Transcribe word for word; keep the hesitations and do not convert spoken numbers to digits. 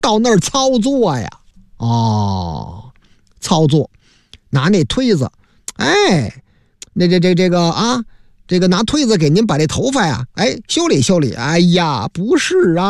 到那儿操作呀。哦，操作，拿那推子，哎，那这这这个啊，这个拿推子给您把这头发呀，哎，修理修理。哎呀，不是啊。